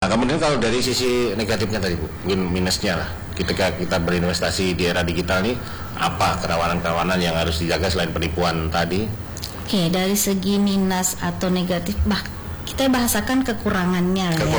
kemudian kalau dari sisi negatifnya tadi Bu, mungkin minusnya lah, ketika kita berinvestasi di era digital ini, apa kerawanan-kerawanan yang harus dijaga selain penipuan tadi? Oke, dari segi minus atau negatif, kita bahasakan kekurangannya lah.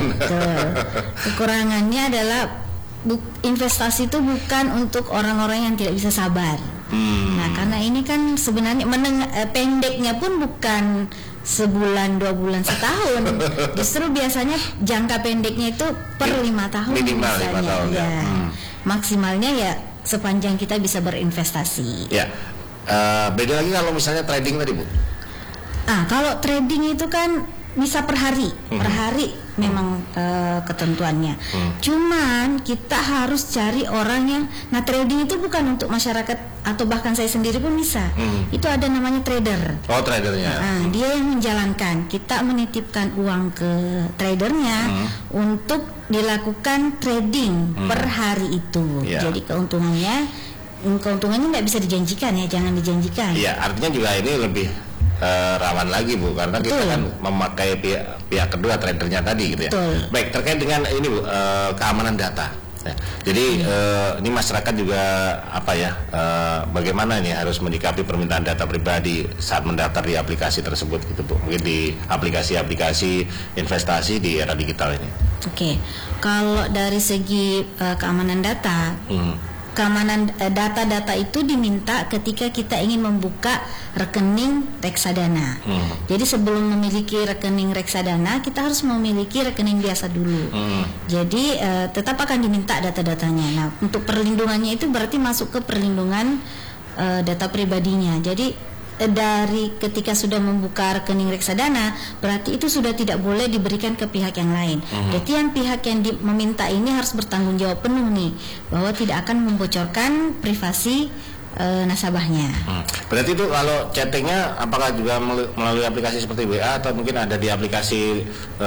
Kekurangannya adalah investasi itu bukan untuk orang-orang yang tidak bisa sabar. Nah, karena ini kan sebenarnya pendeknya pun bukan sebulan, 2 bulan, setahun. Justru biasanya jangka pendeknya itu per 5 tahun minimal misalnya. 5 tahun ya. Maksimalnya ya sepanjang kita bisa berinvestasi. Ya. Beda lagi kalau misalnya trading tadi Bu. Kalau trading itu kan bisa per hari memang ketentuannya. Cuman kita harus cari orang yang, nah trading itu bukan untuk masyarakat atau bahkan saya sendiri pun bisa. Itu ada namanya trader. Oh, tradernya. Dia yang menjalankan. Kita menitipkan uang ke tradernya untuk dilakukan trading per hari itu. Jadi keuntungannya nggak bisa dijanjikan ya, jangan dijanjikan. Iya, artinya juga ini lebih rawan lagi Bu, karena kita kan memakai pihak kedua, tradernya tadi gitu ya. Baik, terkait dengan ini Bu, keamanan data. Ya, jadi ini masyarakat juga bagaimana ini harus menyikapi permintaan data pribadi saat mendaftar di aplikasi tersebut gitu Bu, mungkin di aplikasi-aplikasi investasi di era digital ini. Oke, kalau dari segi keamanan data. Keamanan data-data itu diminta ketika kita ingin membuka rekening reksadana. Jadi sebelum memiliki rekening reksadana, kita harus memiliki rekening biasa dulu. Jadi tetap akan diminta data-datanya. Nah, untuk perlindungannya itu berarti masuk ke perlindungan data pribadinya. Jadi dari ketika sudah membuka rekening reksadana, berarti itu sudah tidak boleh diberikan ke pihak yang lain. Berarti yang pihak yang meminta ini harus bertanggung jawab penuh nih, bahwa tidak akan membocorkan privasi nasabahnya. Berarti itu kalau chattingnya apakah juga melalui aplikasi seperti WA atau mungkin ada di aplikasi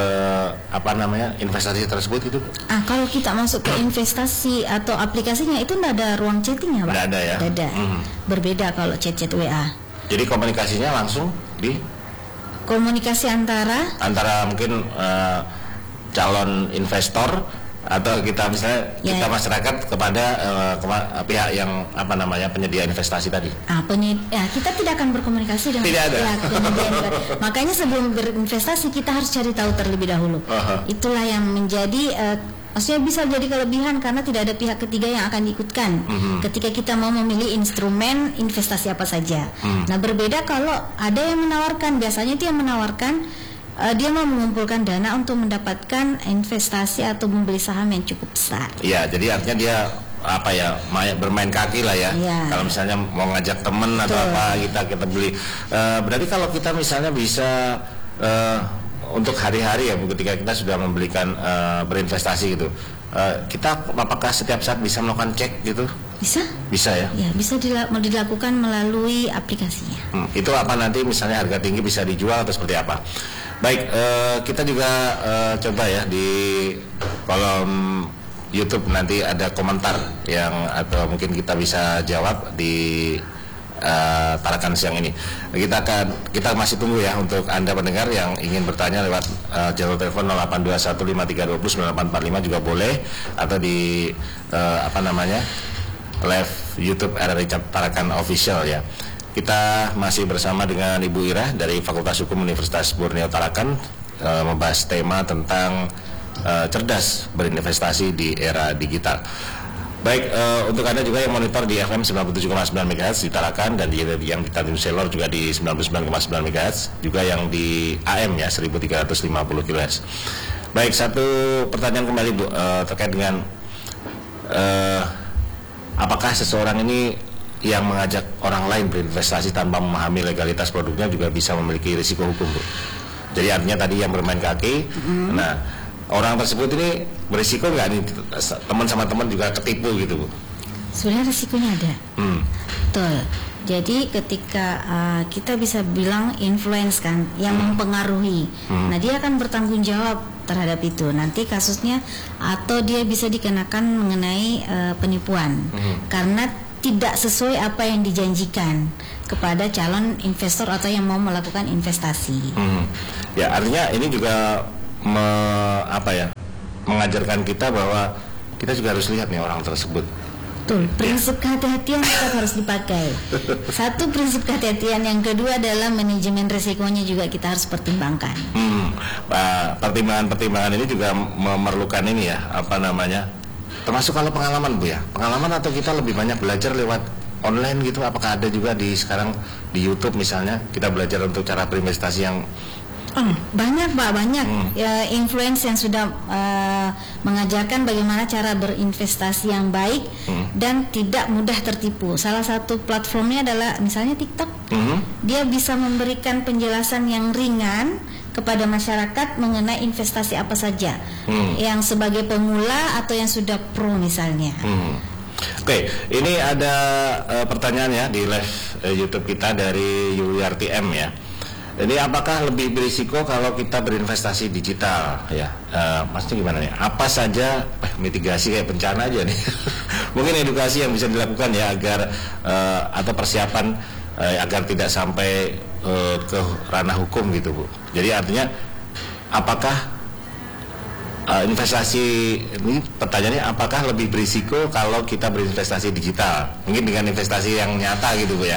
investasi tersebut gitu? Kalau kita masuk ke investasi atau aplikasinya itu tidak ada ruang chattingnya, Pak? Tidak ada ya? Tidak ada. Berbeda kalau chat-chat WA. Jadi komunikasinya langsung di komunikasi antara mungkin calon investor atau kita misalnya kita masyarakat kepada pihak yang penyedia investasi tadi. Kita tidak akan berkomunikasi dengan pihak penyedia. Makanya sebelum berinvestasi kita harus cari tahu terlebih dahulu. Itulah yang menjadi maksudnya bisa jadi kelebihan karena tidak ada pihak ketiga yang akan diikutkan ketika kita mau memilih instrumen investasi apa saja. Nah, berbeda kalau ada yang menawarkan, biasanya itu yang menawarkan dia mau mengumpulkan dana untuk mendapatkan investasi atau membeli saham yang cukup besar. Iya, jadi artinya dia bermain kaki lah ya. Kalau misalnya mau ngajak temen atau kita beli. Berarti kalau kita misalnya bisa untuk hari-hari ya Bu, ketika kita sudah membelikan berinvestasi gitu, kita apakah setiap saat bisa melakukan cek gitu? Bisa ya? Ya, bisa dilakukan melalui aplikasinya. Itu apa nanti misalnya harga tinggi bisa dijual atau seperti apa? Baik, kita juga coba ya di kolom YouTube nanti ada komentar atau mungkin kita bisa jawab di Tarakan siang ini. Kita masih tunggu ya untuk Anda pendengar yang ingin bertanya lewat jalur telepon 082153209845 juga boleh, atau di live YouTube RRI Tarakan Official ya. Kita masih bersama dengan Ibu Ira dari Fakultas Hukum Universitas Borneo Tarakan membahas tema tentang cerdas berinvestasi di era digital. Baik, untuk Anda juga yang monitor di FM 97,9 MHz di Tarakan dan yang di Tanjung Selor juga di 99,9 MHz, juga yang di AM ya 1350 kHz. Baik, satu pertanyaan kembali Bu, terkait dengan apakah seseorang ini yang mengajak orang lain berinvestasi tanpa memahami legalitas produknya juga bisa memiliki risiko hukum Bu? Jadi artinya tadi yang bermain kaki, nah orang tersebut ini berisiko nggak nih, teman sama teman juga ketipu gitu Bu? Sebenarnya risikonya ada. Betul. Jadi ketika kita bisa bilang influence kan yang mempengaruhi, nah dia akan bertanggung jawab terhadap itu. Nanti kasusnya atau dia bisa dikenakan mengenai penipuan karena tidak sesuai apa yang dijanjikan kepada calon investor atau yang mau melakukan investasi. Ya, artinya ini juga mengajarkan kita bahwa kita juga harus lihat nih orang tersebut. Betul, prinsip kehati-hatian tetap harus dipakai. Satu, prinsip kehati-hatian. Yang kedua adalah manajemen resikonya juga kita harus pertimbangkan. Pertimbangan ini juga memerlukan ini ya, termasuk kalau pengalaman Bu ya. Pengalaman atau kita lebih banyak belajar lewat online gitu. Apakah ada juga sekarang di YouTube misalnya kita belajar untuk cara berinvestasi yang banyak Pak, banyak ya, influence yang sudah mengajarkan bagaimana cara berinvestasi yang baik dan tidak mudah tertipu. Salah satu platformnya adalah misalnya TikTok. Dia bisa memberikan penjelasan yang ringan kepada masyarakat mengenai investasi apa saja, yang sebagai pemula atau yang sudah pro misalnya. Oke, ini ada pertanyaan ya di live YouTube kita dari URTM ya. Jadi apakah lebih berisiko kalau kita berinvestasi digital ya? Maksudnya gimana nih? Apa saja mitigasi kayak bencana aja nih? Mungkin edukasi yang bisa dilakukan ya agar atau persiapan agar tidak sampai ke ranah hukum gitu Bu. Jadi artinya apakah investasi ini pertanyaannya apakah lebih berisiko kalau kita berinvestasi digital? Mungkin dengan investasi yang nyata gitu Bu ya.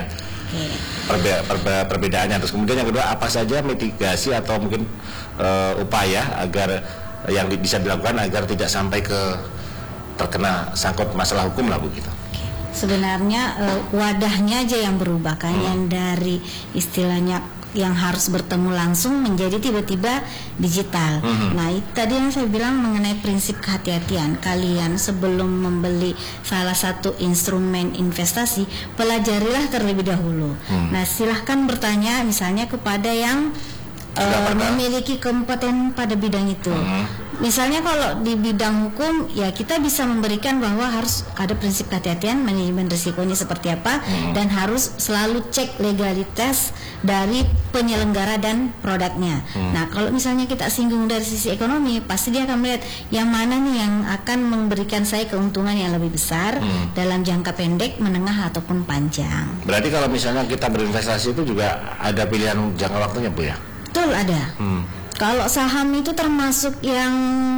Perbedaannya. Terus kemudian yang kedua, apa saja mitigasi atau mungkin upaya agar yang bisa dilakukan agar tidak sampai terkena sangkut masalah hukum lah Bu gitu. Sebenarnya wadahnya aja yang berubah kan, yang dari istilahnya yang harus bertemu langsung menjadi tiba-tiba digital. Nah, itu tadi yang saya bilang mengenai prinsip kehati-hatian. Kalian sebelum membeli salah satu instrumen investasi, pelajarilah terlebih dahulu. Nah, silahkan bertanya misalnya kepada yang memiliki kompeten pada bidang itu. Misalnya kalau di bidang hukum, ya kita bisa memberikan bahwa harus ada prinsip kehati-hatian, manajemen risikonya seperti apa, dan harus selalu cek legalitas dari penyelenggara dan produknya. Nah, kalau misalnya kita singgung dari sisi ekonomi, pasti dia akan melihat yang mana nih yang akan memberikan saya keuntungan yang lebih besar dalam jangka pendek, menengah ataupun panjang. Berarti kalau misalnya kita berinvestasi itu juga ada pilihan jangka waktunya Bu ya? Betul, ada. Kalau saham itu termasuk yang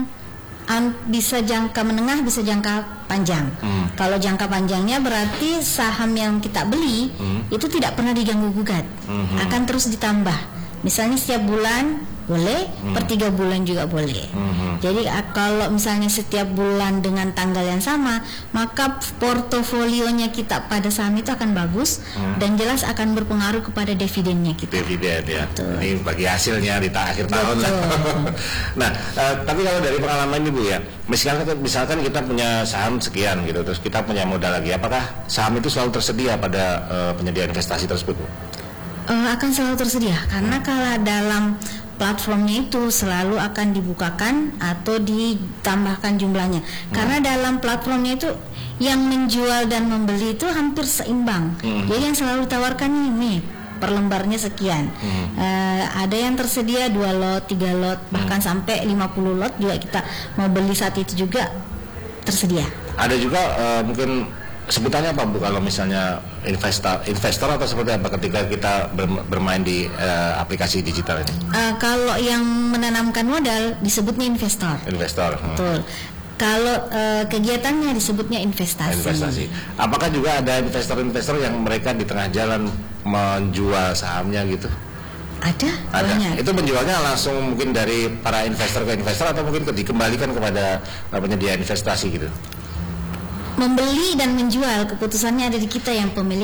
bisa jangka menengah, bisa jangka panjang. Kalau jangka panjangnya berarti saham yang kita beli itu tidak pernah diganggu gugat, akan terus ditambah. Misalnya setiap bulan boleh, per 3 bulan juga boleh. Jadi kalau misalnya setiap bulan dengan tanggal yang sama, maka portofolionya kita pada saham itu akan bagus dan jelas akan berpengaruh kepada dividennya kita. Dividen ya. Betul. Ini bagi hasilnya di akhir tahun. Nah, tapi kalau dari pengalaman Ibu ya, misalkan kita punya saham sekian gitu, terus kita punya modal lagi, apakah saham itu selalu tersedia pada penyedia investasi tersebut Bu? Akan selalu tersedia, karena kalau dalam platformnya itu selalu akan dibukakan atau ditambahkan jumlahnya. Karena dalam platformnya itu yang menjual dan membeli itu hampir seimbang. Jadi yang selalu ditawarkan ini per lembarnya sekian. Ada yang tersedia 2 lot, 3 lot, bahkan sampai 50 lot juga kita mau beli saat itu juga tersedia. Ada juga mungkin sebutannya apa Bu kalau misalnya investor atau seperti apa ketika kita bermain di aplikasi digital ini? Kalau yang menanamkan modal disebutnya investor. Betul. Kalau kegiatannya disebutnya investasi. Apakah juga ada investor-investor yang mereka di tengah jalan menjual sahamnya gitu? Ada. Banyak. Itu menjualnya langsung mungkin dari para investor ke investor atau mungkin dikembalikan kepada penyedia investasi gitu? Membeli dan menjual keputusannya ada di kita yang pemilik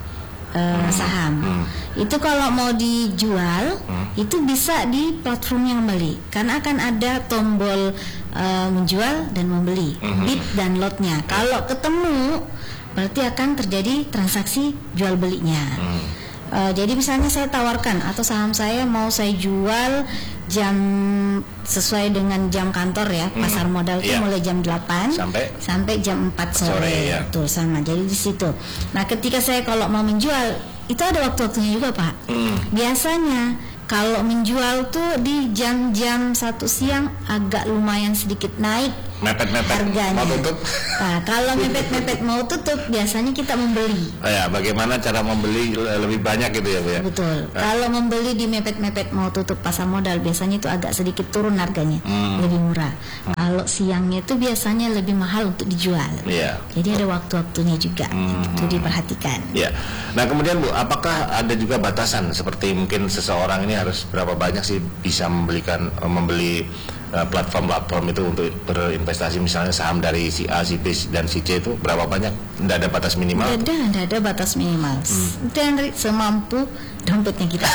saham. Itu kalau mau dijual itu bisa di platformnya kembali, karena akan ada tombol menjual dan membeli, bid dan lotnya. Kalau ketemu berarti akan terjadi transaksi jual belinya. Jadi misalnya saya tawarkan atau saham saya mau saya jual jam sesuai dengan jam kantor ya, pasar modal itu mulai jam 8 sampai jam 4 sore ya. Betul, sama. Jadi di situ. Nah, ketika saya kalau mau menjual itu ada waktu-waktunya juga Pak. Biasanya Kalau menjual tuh di jam-jam 1 siang agak lumayan sedikit naik mepet-mepet harganya. mau tutup. Nah, kalau mepet-mepet mau tutup biasanya kita membeli. Ya, bagaimana cara membeli lebih banyak gitu ya Bu ya? Betul. Kalau membeli di mepet-mepet mau tutup pasar modal biasanya itu agak sedikit turun harganya, lebih murah. Kalau siangnya itu biasanya lebih mahal untuk dijual. Iya. Jadi ada waktu-waktunya juga, itu diperhatikan. Ya. Nah kemudian Bu, apakah ada juga batasan seperti mungkin seseorang ini harus berapa banyak sih bisa membeli platform-platform itu untuk berinvestasi, misalnya saham dari si A, si B dan si C itu berapa banyak? Tidak ada batas minimal? Tidak ada batas minimal. Dan semampu dompetnya kita.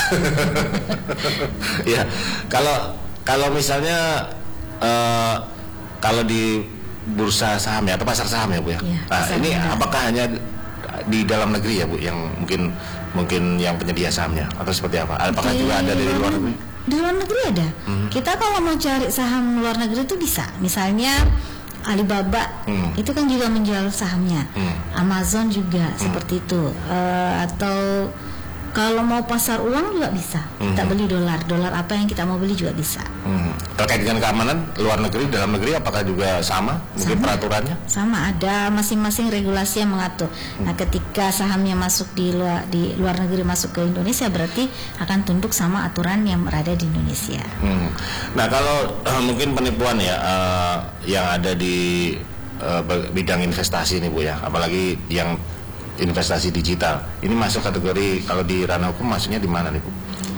Ya, kalau misalnya kalau di bursa saham ya atau pasar saham ya Bu ya. Ya, Nah ini apakah hanya di dalam negeri ya Bu yang mungkin yang penyedia sahamnya atau seperti apa? Apakah juga ada dari luar negeri? Di luar negeri ada. Kita kalau mau cari saham luar negeri itu bisa. Misalnya Alibaba itu kan juga menjual sahamnya. Amazon juga seperti itu. Atau kalau mau pasar uang juga bisa. Kita beli dolar apa yang kita mau beli juga bisa. Terkait dengan keamanan luar negeri, dalam negeri apakah juga sama? Mungkin peraturannya? Sama, ada masing-masing regulasi yang mengatur. Nah, ketika sahamnya masuk di luar negeri masuk ke Indonesia berarti akan tunduk sama aturan yang berada di Indonesia. Nah, kalau mungkin penipuan ya yang ada di bidang investasi ini Bu ya, apalagi yang investasi digital. Ini masuk kategori kalau di ranah hukum masuknya di mana nih Bu?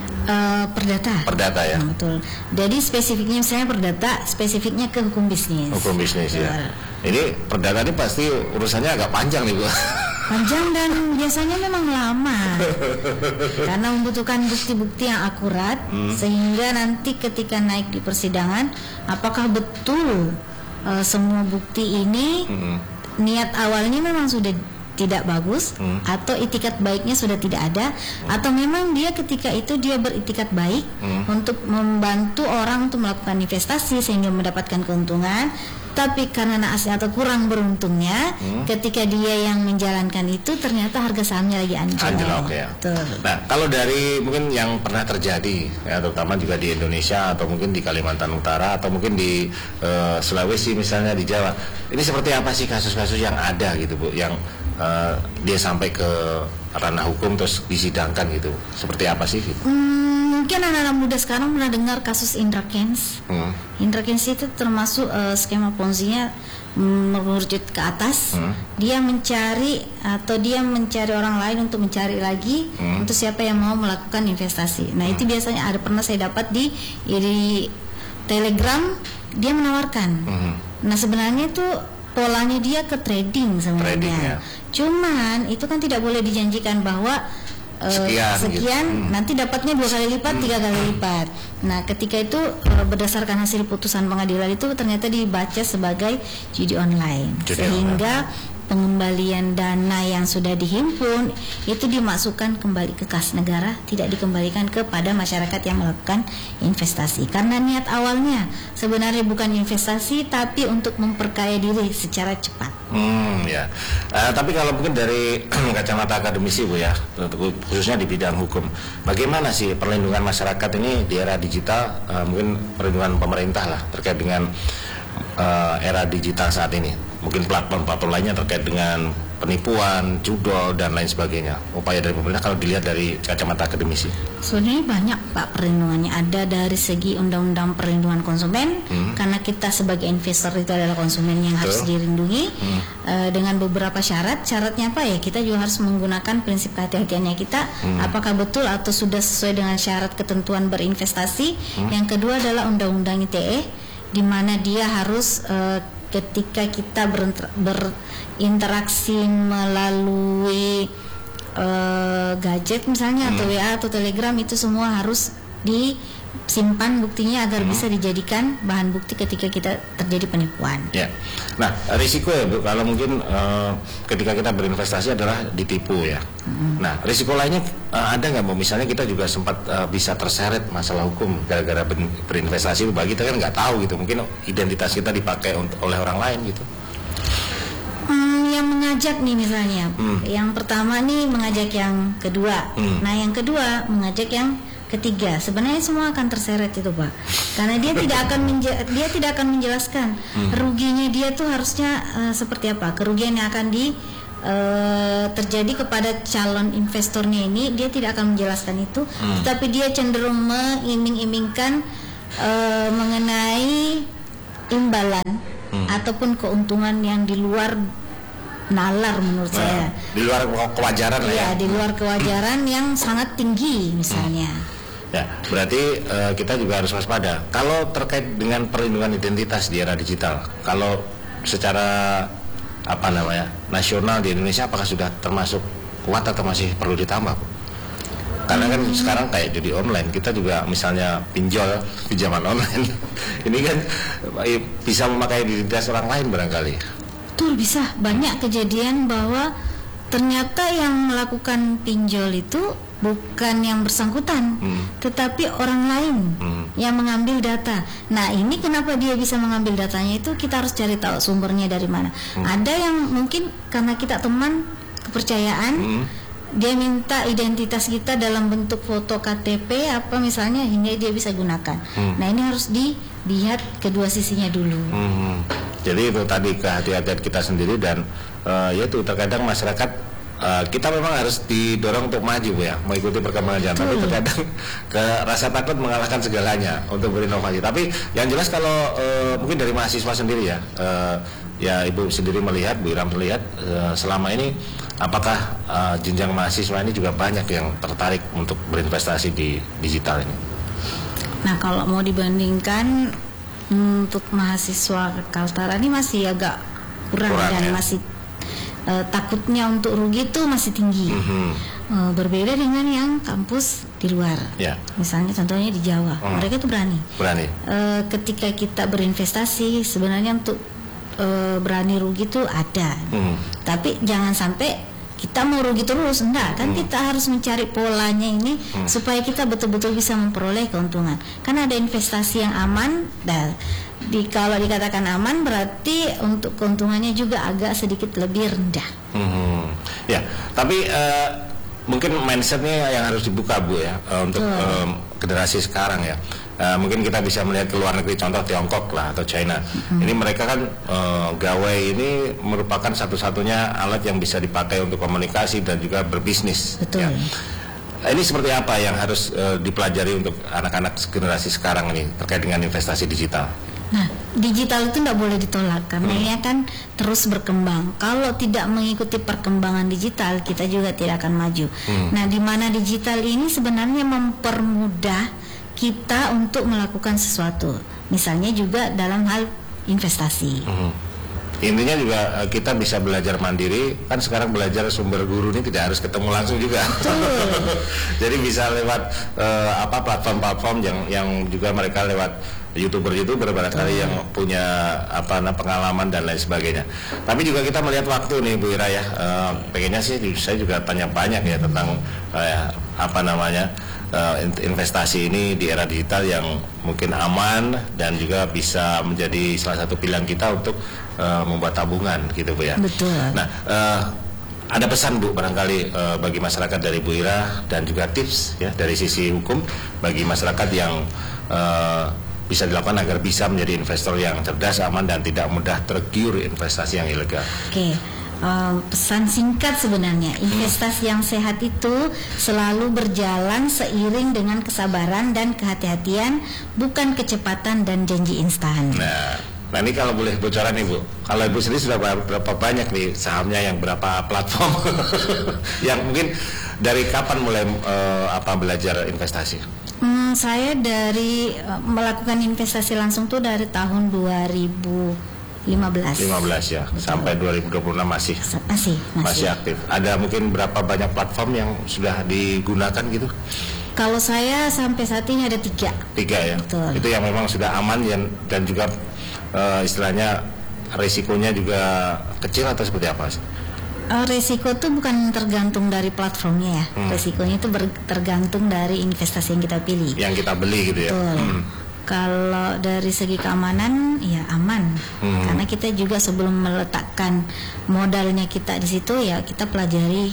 Perdata. Perdata ya. Betul. Jadi spesifiknya misalnya perdata, spesifiknya ke hukum bisnis. Hukum bisnis ya. Ini perdata ini pasti urusannya agak panjang nih Bu. Panjang dan biasanya memang lama. Karena membutuhkan bukti-bukti yang akurat sehingga nanti ketika naik di persidangan apakah betul semua bukti ini niat awalnya memang sudah tidak bagus atau itikat baiknya sudah tidak ada atau memang dia ketika itu dia beritikat baik untuk membantu orang untuk melakukan investasi sehingga mendapatkan keuntungan, tapi karena naasnya atau kurang beruntungnya ketika dia yang menjalankan itu ternyata harga sahamnya lagi anjlok ya. Betul. Nah kalau dari mungkin yang pernah terjadi ya, terutama juga di Indonesia atau mungkin di Kalimantan Utara atau mungkin di Sulawesi misalnya, di Jawa, ini seperti apa sih kasus-kasus yang ada gitu Bu, yang dia sampai ke ranah hukum terus disidangkan gitu, seperti apa sih gitu? Mungkin anak-anak muda sekarang pernah dengar kasus Indra Kents. Indra Kents itu termasuk skema Ponzi-nya merucut ke atas. Dia mencari orang lain untuk mencari lagi untuk siapa yang mau melakukan investasi. Nah itu biasanya pernah saya dapat di Telegram, dia menawarkan. Nah sebenarnya itu polanya dia ke trading sebenarnya. Trading, ya. Cuman itu kan tidak boleh dijanjikan bahwa sekian gitu. Nanti dapatnya 2 kali lipat, 3 kali lipat. Nah ketika itu berdasarkan hasil putusan pengadilan itu ternyata dibaca sebagai judi online. Sehingga pengembalian dana yang sudah dihimpun itu dimasukkan kembali ke kas negara, tidak dikembalikan kepada masyarakat yang melakukan investasi. Karena niat awalnya sebenarnya bukan investasi tapi untuk memperkaya diri secara cepat. Ya. Tapi kalau mungkin dari kacamata akademisi Bu ya, khususnya di bidang hukum, bagaimana sih perlindungan masyarakat ini di era digital, mungkin perlindungan pemerintah lah terkait dengan era digital saat ini? Mungkin platform-platform lainnya terkait dengan penipuan, judol dan lain sebagainya. Upaya dari pemerintah kalau dilihat dari kacamata akademisi. Sebenarnya banyak Pak perlindungannya. Ada dari segi undang-undang perlindungan konsumen, karena kita sebagai investor itu adalah konsumen yang harus dilindungi dengan beberapa syarat. Syaratnya apa ya? Kita juga harus menggunakan prinsip kehati-hatiannya kita. Apakah betul atau sudah sesuai dengan syarat ketentuan berinvestasi. Yang kedua adalah undang-undang ITE, di mana dia harus ketika kita berinteraksi melalui gadget misalnya atau WA atau Telegram, itu semua harus disimpan buktinya agar bisa dijadikan bahan bukti ketika kita terjadi penipuan. Ya. Nah, risiko ya Bu, kalau mungkin ketika kita berinvestasi adalah ditipu ya. Nah, risiko lainnya ada nggak Bu? Misalnya kita juga sempat bisa terseret masalah hukum gara-gara berinvestasi, bagi kita kan nggak tahu gitu, mungkin identitas kita dipakai oleh orang lain gitu. Yang mengajak nih misalnya, yang pertama nih mengajak yang kedua, nah yang kedua mengajak yang ketiga, sebenarnya semua akan terseret itu Pak, karena dia tidak akan menjelaskan ruginya dia tuh harusnya seperti apa, kerugian yang akan terjadi kepada calon investornya ini, dia tidak akan menjelaskan itu, tetapi dia cenderung mengiming-imingkan mengenai imbalan ataupun keuntungan yang di luar nalar menurut saya. Di luar kewajaran lah ya. Di luar kewajaran yang sangat tinggi misalnya. Ya, berarti kita juga harus waspada. Kalau terkait dengan perlindungan identitas di era digital, kalau secara nasional di Indonesia apakah sudah termasuk kuat atau masih perlu ditambah, Bu? Karena kan sekarang kayak judi online, kita juga misalnya pinjaman online, ini kan bisa memakai identitas orang lain barangkali. Betul, bisa. Banyak kejadian bahwa ternyata yang melakukan pinjol itu bukan yang bersangkutan, tetapi orang lain yang mengambil data. Nah, ini kenapa dia bisa mengambil datanya itu kita harus cari tahu sumbernya dari mana. Ada yang mungkin karena kita teman kepercayaan, dia minta identitas kita dalam bentuk foto KTP apa misalnya hingga dia bisa gunakan. Nah, ini harus dilihat kedua sisinya dulu. Jadi itu tadi kehati-hatian kita sendiri dan yaitu terkadang masyarakat kita memang harus didorong untuk maju ya, mengikuti perkembangan zaman. Tapi terkadang rasa takut mengalahkan segalanya untuk berinovasi. Tapi yang jelas kalau mungkin dari mahasiswa sendiri ya, ya Ibu sendiri melihat, Bu Ira melihat selama ini apakah jenjang mahasiswa ini juga banyak yang tertarik untuk berinvestasi di digital ini? Nah, kalau mau dibandingkan untuk mahasiswa Kaltara ini masih agak kurang dan ya? Masih takutnya untuk rugi itu masih tinggi. Berbeda dengan yang kampus di luar. Misalnya contohnya di Jawa, mereka itu berani. Ketika kita berinvestasi sebenarnya untuk berani rugi itu ada. Tapi jangan sampai kita mau rugi terus, enggak kan, kita harus mencari polanya ini supaya kita betul-betul bisa memperoleh keuntungan. Kan ada investasi yang aman dan kalau dikatakan aman berarti untuk keuntungannya juga agak sedikit lebih rendah. Ya, tapi mungkin mindsetnya yang harus dibuka, Bu ya, untuk generasi sekarang ya. Mungkin kita bisa melihat ke luar negeri, contoh Tiongkok lah atau China. Ini mereka kan gawai ini merupakan satu-satunya alat yang bisa dipakai untuk komunikasi dan juga berbisnis. Betul. Ya. Ini seperti apa yang harus dipelajari untuk anak-anak generasi sekarang ini terkait dengan investasi digital? Nah, digital itu tidak boleh ditolak karena ini akan terus berkembang. Kalau tidak mengikuti perkembangan digital, kita juga tidak akan maju. Nah, di mana digital ini sebenarnya mempermudah kita untuk melakukan sesuatu. Misalnya juga dalam hal investasi. Intinya juga kita bisa belajar mandiri. Kan sekarang belajar sumber guru ini tidak harus ketemu langsung juga. Jadi bisa lewat platform-platform yang juga mereka lewat YouTuber barangkali yang punya pengalaman dan lain sebagainya. Tapi juga kita melihat waktu nih Bu Ira ya. Pengennya sih saya juga tanya banyak ya tentang investasi ini di era digital yang mungkin aman dan juga bisa menjadi salah satu pilihan kita untuk membuat tabungan gitu Bu ya. Betul. Nah, ada pesan Bu barangkali bagi masyarakat dari Bu Ira dan juga tips ya dari sisi hukum bagi masyarakat yang bisa dilakukan agar bisa menjadi investor yang cerdas, aman dan tidak mudah tergiur investasi yang ilegal. Oke. Pesan singkat sebenarnya, investasi yang sehat itu selalu berjalan seiring dengan kesabaran dan kehati-hatian, bukan kecepatan dan janji instan. Nah ini kalau boleh bocoran nih Bu, kalau Ibu sendiri sudah berapa banyak nih sahamnya, yang berapa platform yang mungkin dari kapan mulai belajar investasi? Saya dari melakukan investasi langsung tuh dari tahun 2015 ya. Betul. Sampai 2026 masih aktif. Ada mungkin berapa banyak platform yang sudah digunakan gitu? Kalau saya sampai saat ini ada 3 ya. Betul. Itu yang memang sudah aman dan juga istilahnya risikonya juga kecil atau seperti apa sih? Risiko itu bukan tergantung dari platformnya ya. Risikonya itu tergantung dari investasi yang kita pilih, yang kita beli gitu ya. Kalau dari segi keamanan ya aman, karena kita juga sebelum meletakkan modalnya kita di situ ya kita pelajari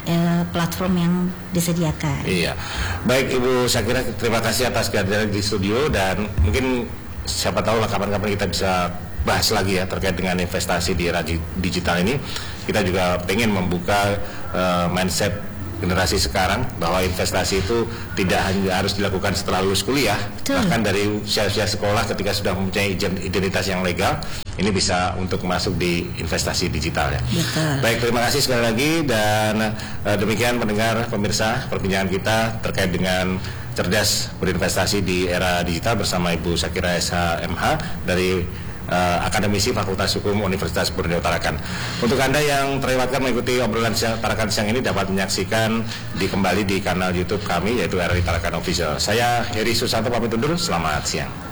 platform yang disediakan. Iya, baik Ibu Syakira, terima kasih atas kehadiran di studio, dan mungkin siapa tahu lah kapan-kapan kita bisa bahas lagi ya terkait dengan investasi di era digital ini. Kita juga pengen membuka mindset generasi sekarang bahwa investasi itu tidak hanya harus dilakukan setelah lulus kuliah. Betul. Bahkan dari usia sekolah ketika sudah mempunyai identitas yang legal, ini bisa untuk masuk di investasi digital ya. Betul. Baik, terima kasih sekali lagi, dan demikian pendengar pemirsa perbincangan kita terkait dengan cerdas berinvestasi di era digital bersama Ibu Syakira SH.MH dari Akademisi Fakultas Hukum Universitas Borneo Tarakan. Untuk Anda yang terlewatkan mengikuti obrolan Tarakan siang ini dapat menyaksikan kembali di kanal YouTube kami, yaitu RRI Tarakan Official. Saya Heri Susanto pamit undur, selamat siang.